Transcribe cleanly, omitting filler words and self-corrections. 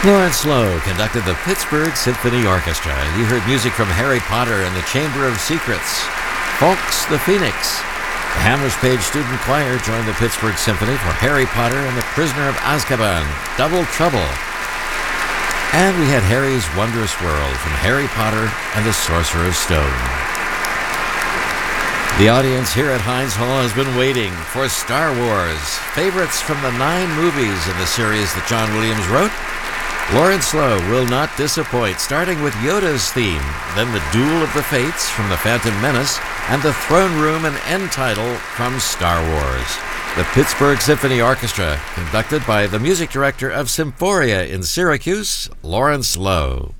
Lawrence Lowe conducted the Pittsburgh Symphony Orchestra. You heard music from Harry Potter and the Chamber of Secrets, Folks the Phoenix. The Hammer's-Page Student Choir joined the Pittsburgh Symphony for Harry Potter and the Prisoner of Azkaban, Double Trouble. And we had Harry's Wondrous World from Harry Potter and the Sorcerer's Stone. The audience here at Heinz Hall has been waiting for Star Wars, favorites from the 9 movies in the series that John Williams wrote. Lawrence Lowe will not disappoint, starting with Yoda's theme, then the Duel of the Fates from The Phantom Menace, and the Throne Room and end title from Star Wars. The Pittsburgh Symphony Orchestra, conducted by the music director of Symphoria in Syracuse, Lawrence Lowe.